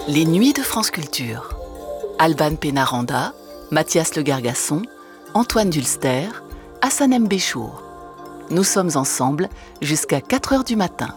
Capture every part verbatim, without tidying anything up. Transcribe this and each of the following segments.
Les Nuits de France Culture. Alban Pénaranda, Mathias Le Gargasson, Antoine Dulster, Hassan M. Béchour. Nous sommes ensemble jusqu'à quatre heures du matin.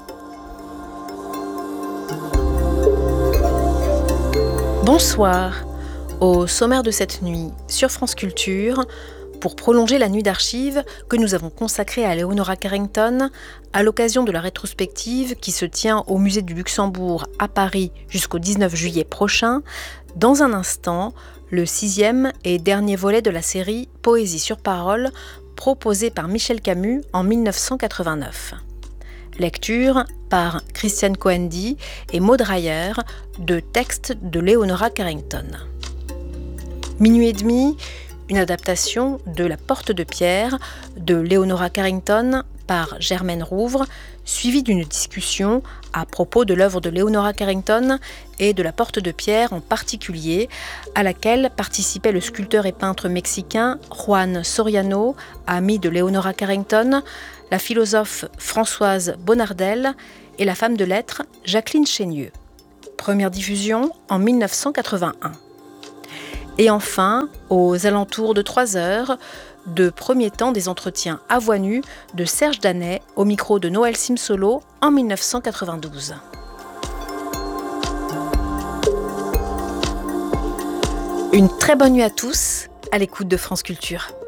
Bonsoir. Au sommaire de cette nuit sur France Culture, pour prolonger la nuit d'archives que nous avons consacrée à Leonora Carrington, à l'occasion de la rétrospective qui se tient au Musée du Luxembourg à Paris jusqu'au dix-neuf juillet prochain, dans un instant, le sixième et dernier volet de la série Poésie sur parole, proposée par Michel Camus en dix-neuf cent quatre-vingt-neuf. Lecture par Christiane Coendi et Maud Dreyer de textes de Leonora Carrington. Minuit et demi, une adaptation de La Porte de Pierre de Leonora Carrington par Germaine Rouvre, suivie d'une discussion à propos de l'œuvre de Leonora Carrington et de La Porte de Pierre en particulier, à laquelle participait le sculpteur et peintre mexicain Juan Soriano, ami de Leonora Carrington, la philosophe Françoise Bonnardel et la femme de lettres Jacqueline Chénieux. Première diffusion en dix-neuf cent quatre-vingt-un. Et enfin, aux alentours de trois heures, de premier temps des entretiens à voix nue de Serge Danet au micro de Noël Simsolo en dix-neuf cent quatre-vingt-douze. Une très bonne nuit à tous, à l'écoute de France Culture.